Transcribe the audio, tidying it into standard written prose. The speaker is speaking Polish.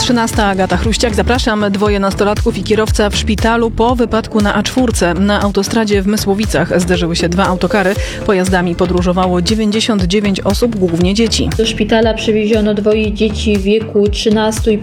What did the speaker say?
13. Agata Chruściak. Zapraszam. 2 nastolatków i kierowca w szpitalu po wypadku na A4. Na autostradzie w Mysłowicach zderzyły się 2 autokary. Pojazdami podróżowało 99 osób, głównie dzieci. Do szpitala przywieziono 2 dzieci w wieku 13,5